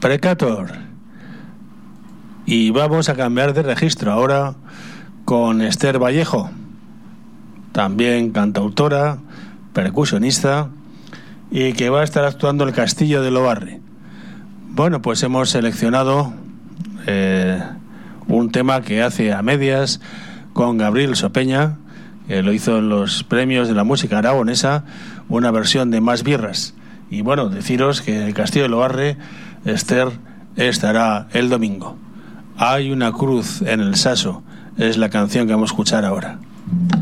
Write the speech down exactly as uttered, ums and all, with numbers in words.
Precator. Y vamos a cambiar de registro ahora con Esther Vallejo, también cantautora, percusionista, y que va a estar actuando en el Castillo de Lobarre. Bueno, pues hemos seleccionado eh, un tema que hace a medias con Gabriel Sopeña, que lo hizo en los premios de la música aragonesa, una versión de Más Birras. Y bueno, deciros que en el Castillo de Lobarre Esther estará el domingo. Hay una cruz en el Saso, es la canción que vamos a escuchar ahora.